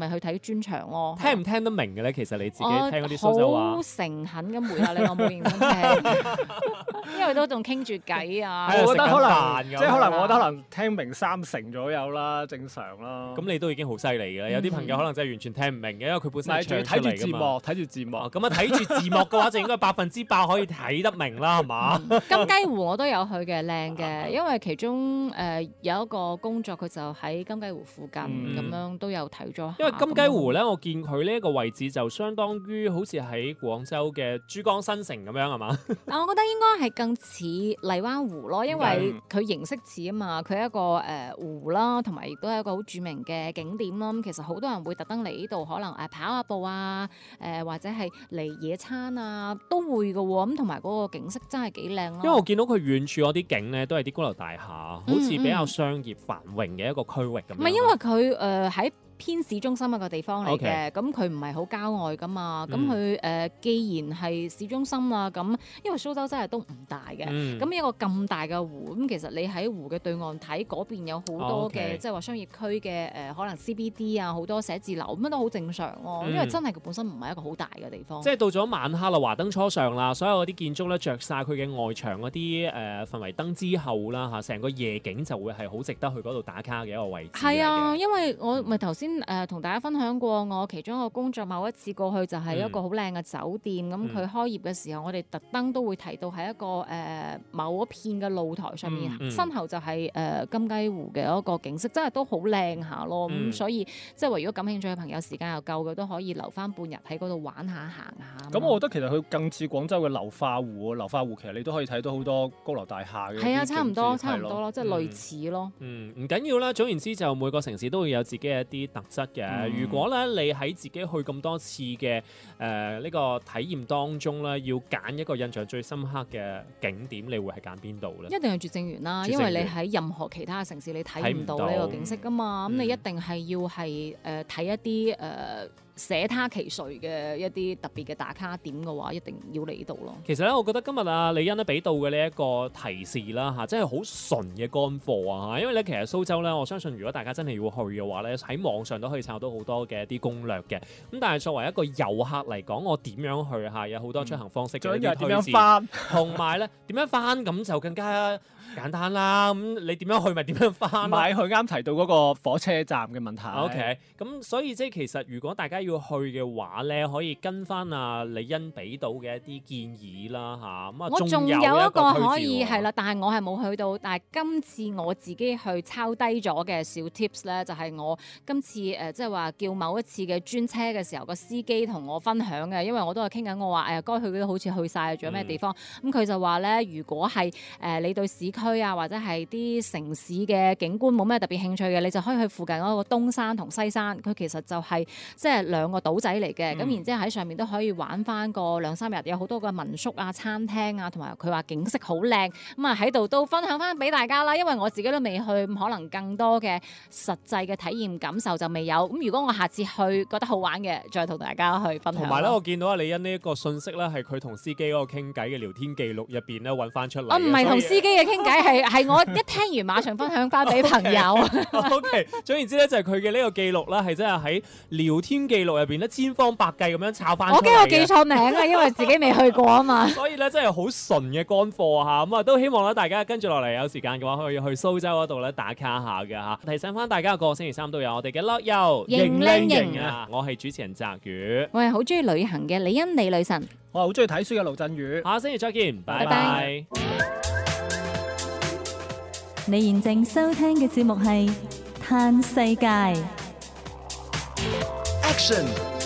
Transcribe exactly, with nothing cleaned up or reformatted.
咪去睇專場咯。 聽唔聽得明嘅咧？其實你自己聽嗰啲蘇州話， 好誠懇咁回答你，我冇認真聽，因為都仲傾住偈啊。 我覺得可能飯即係可能，我覺得可能聽明三成左右啦，正常啦。 咁你都已經好犀利嘅啦。有啲朋友可能真係完全聽唔明嘅，因為佢本身係唱睇住字出嚟㗎嘛。 幕，睇住字幕。 咁啊，睇住字幕嘅話，就應該百分之百可以睇得明啦，係嘛？ 金雞湖我都有去嘅，靚嘅，因為其中誒、呃、有一個工作佢就喺金雞湖附近，咁、 嗯、 樣都有睇咗。 因為金雞湖咧，我見佢呢一個位置就相當於好似喺廣州嘅珠江新城咁樣，係嘛？ 但我覺得應該係更似荔灣湖咯，因為佢形式似啊嘛，佢係一個誒、呃、湖啦，同埋亦都係一個好著名嘅景點咯。咁其實好多人會特登嚟呢度，可能誒跑下步啊，誒、呃、或者係嚟野餐啊，都會嘅喎。咁同埋嗰個景色真係幾靚咯。 因為我見到佢遠處嗰啲景咧，都係啲高樓大廈，好似比較商業繁榮嘅一個區域咁樣。 唔係因為佢誒喺偏市中心一個地方嚟嘅， Okay. 咁佢唔係好郊外噶嘛，咁佢誒既然係市中心啊，咁因為蘇州真係都唔大嘅，咁、嗯、一個咁大嘅湖，咁其實你喺湖嘅對岸睇嗰邊有好多嘅，即係話商業區嘅誒，可能 C B D 啊，好多寫字樓咁都好正常咯、啊，嗯、因為真係佢本身唔係一個好大嘅地方。 即係到咗晚黑啦，華燈初上啦，所有嗰啲建築咧着晒佢嘅外牆嗰啲誒氛圍燈之後啦嚇，成個夜景就會係好值得去嗰度打卡嘅一個位置。 係啊，因為我咪頭先。誒同、呃、大家分享過，我其中一個工作某一次過去就係一個好靚嘅酒店，咁佢、嗯、開業嘅時候，我哋特登都會提到喺一個誒、呃、某一片嘅露台上面，嗯、身後就係、是、誒、呃、金雞湖嘅一個景色，真係都好靚下咯。咁、嗯、所以即係話如果感興趣嘅朋友，時間又夠嘅，都可以留翻半日喺嗰度玩下行下。 咁我覺得其實佢更似廣州嘅流化湖，流化湖其實你都可以睇到好多高樓大廈嘅。 係啊，差唔多，差唔多咯，即係、 嗯、 類似咯。 嗯，唔緊要啦。總言之，就每個城市都會有自己嘅一啲特質嘅。嗯、如果咧你喺自己去咁多次嘅誒呢個體驗當中咧，要揀一個印象最深刻嘅景點，你會係揀邊度咧？ 一定係絕靜園啦，因為你喺任何其他城市你睇唔到呢個景色噶嘛，咁、嗯、你一定係要係誒睇一啲誒。呃捨他其誰嘅一啲特別嘅打卡點嘅話，一定要嚟呢度咯。 其實咧，我覺得今日啊李欣咧俾到嘅呢一個提示啦嚇，真係好純嘅乾貨啊嚇！因為咧，其實蘇州咧，我相信如果大家真係要去嘅話咧，喺網上都可以抄到好多嘅一啲攻略嘅。咁但係作為一個遊客嚟講，我點樣去嚇？有好多出行方式嘅一啲推薦，同埋咧點樣翻咁就更加簡單啦。咁你點樣去咪點樣翻？ 買去啱提到嗰個火車站嘅問題。 OK，咁所以即係其實如果大家要去嘅話咧，可以跟翻阿李欣俾到嘅一啲建議啦嚇。咁啊， 我仲有一個可以係啦，但係我係冇去到。但係今次我自己去抄低咗嘅小 tips 咧，就係、是、我今次誒即係話叫某一次嘅專車嘅時候，個司機同我分享嘅，因為我都係傾緊我話誒該去嗰啲好似去晒，仲有咩地方？咁佢、嗯、就話咧，如果係誒、呃、你對市區啊或者係啲城市嘅景觀冇咩特別興趣嘅，你就可以去附近嗰個東山同西山。佢其實就係即係兩個島仔嚟嘅，咁、嗯、然之後喺上面都可以玩翻個兩三日，有好多個民宿啊、餐廳啊，同埋佢話景色好靚，咁啊喺度都分享翻俾大家啦。因為我自己都未去，可能更多嘅實際嘅體驗感受就未有。咁如果我下次去覺得好玩嘅，再同大家去分享。 同埋咧，我見到阿李欣呢一個信息咧，係佢同司機嗰個傾偈嘅聊天記錄入邊咧揾翻出嚟。 我唔係同司機嘅傾偈，係係我一聽完馬上分享翻俾朋友。 O K， 總言之咧，就係佢嘅呢個記錄啦，係真係喺聊天記錄入邊咧，千方百計咁樣抄翻。 我驚我記錯名啊，因為自己未去過啊嘛。 所以咧，真係好純嘅乾貨嚇，咁啊都希望咧大家跟住落嚟有時間嘅話，可以去蘇州嗰度咧打卡下嘅嚇。提醒翻大家，個星期三都有我哋嘅 Lock You 型靚型啊！我係主持人澤宇， 我係好中意旅行嘅李欣李女神， 我係好中意睇書嘅盧振宇。 下星期再見，拜拜。 拜拜。 你現正收聽嘅節目係《嘆世界》。 Action